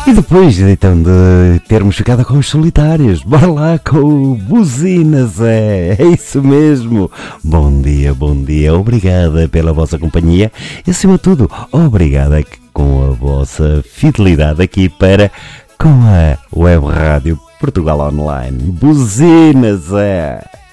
E depois, então, de termos ficado com os solitários, bora lá com o Buzinas, é isso mesmo. Bom dia, obrigada pela vossa companhia e, acima de tudo, obrigada com a vossa fidelidade aqui para com a Web Rádio Portugal Online. Buzinas, é...